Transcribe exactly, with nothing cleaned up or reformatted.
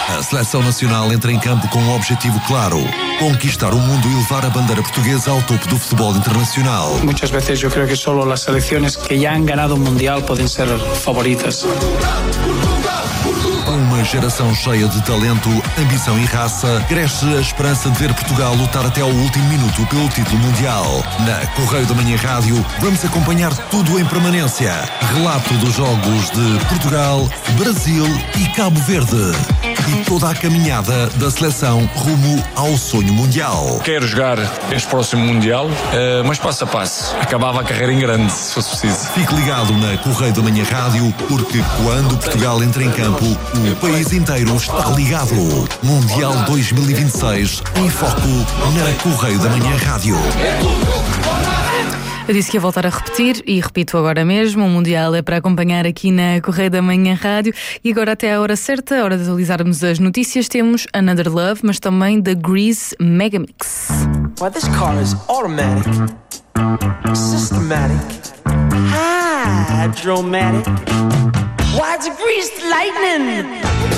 A Seleção Nacional entra em campo com um objetivo claro: conquistar o mundo e levar a bandeira portuguesa ao topo do futebol internacional. Muchas veces yo creo que solo las selecciones que ya han ganado un mundial pueden ser favoritas. Uma geração cheia de talento, ambição e raça, cresce a esperança de ver Portugal lutar até ao último minuto pelo título mundial. Na Correio da Manhã Rádio, vamos acompanhar tudo em permanência. Relato dos jogos de Portugal, Brasil e Cabo Verde. E toda a caminhada da seleção rumo ao sonho mundial. Quero jogar este próximo mundial, mas passo a passo. Acabava a carreira em grande, se fosse preciso. Fique ligado na Correio da Manhã Rádio, porque quando Portugal entra em campo, o país inteiro está ligado. Mundial dois mil e vinte e seis, em foco na Correio da Manhã Rádio. Eu disse que ia voltar a repetir e repito agora mesmo: o Mundial é para acompanhar aqui na Correio da Manhã Rádio. E agora, até a hora certa, a hora de atualizarmos as notícias, temos Another Love, mas também The Grease Megamix. Well, this car is automatic, systematic, hydromatic. Why, it's greased lightning.